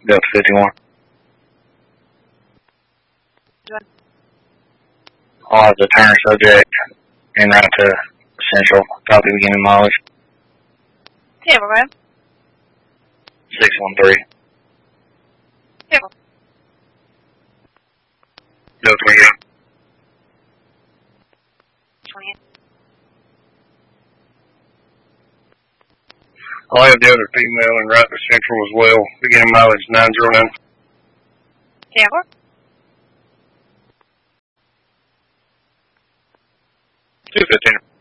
Delta 51. I'll have the turn subject en route to Central. Copy beginning mileage. Tampa, man. 613. Tampa. Delta 28. 28. I'll have the other female en route to Central as well. Beginning mileage 909. Tampa. 215.